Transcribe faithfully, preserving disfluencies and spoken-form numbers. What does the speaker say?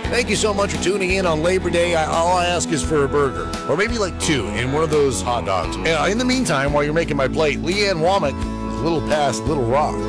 Thank you so much for tuning in on Labor Day. I, all I ask is for a burger, or maybe like two, and one of those hot dogs. Uh, in the meantime, while you're making my plate, Leanne Womack is a little past Little Rock.